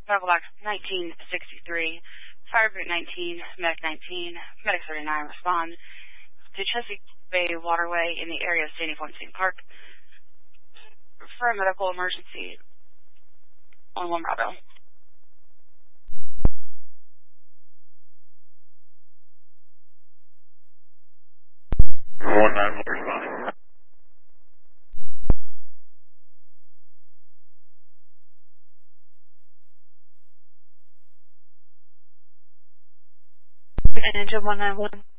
Medical Box 1963, Fire Group 19, Medic 19, Medic 39 respond to Chesapeake Bay Waterway in the area of Sandy Point State Park for a medical emergency on 1 Bravo. 191 responding. Engine 191.